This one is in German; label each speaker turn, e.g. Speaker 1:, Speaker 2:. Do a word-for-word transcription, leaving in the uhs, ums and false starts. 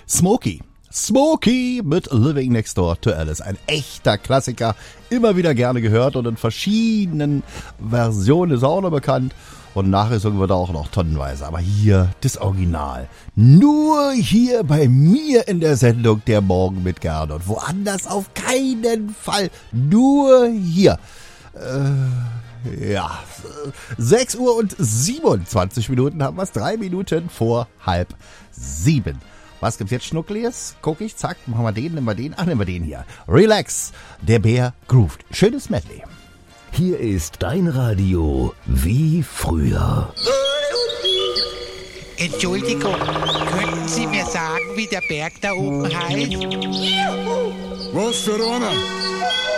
Speaker 1: Smokey. Smokey mit Living Next Door to Alice. Ein echter Klassiker, immer wieder gerne gehört und in verschiedenen Versionen ist er auch noch bekannt. Und nachgesungen wird er auch noch tonnenweise. Aber hier das Original. Nur hier bei mir in der Sendung Der Morgen mit Gernot. Woanders auf keinen Fall. Nur hier. Äh, ja. sechs Uhr und siebenundzwanzig Minuten haben wir es. Drei Minuten vor halb sieben. Was gibt's jetzt Schnuckliges? Guck ich, zack, machen wir den, nehmen wir den. Ach, nehmen wir den hier. Relax. Der Bär groovt. Schönes Medley.
Speaker 2: Hier ist dein Radio wie früher.
Speaker 3: Entschuldigung, könnten Sie mir sagen, wie der Berg da oben heißt?
Speaker 4: Was für einer?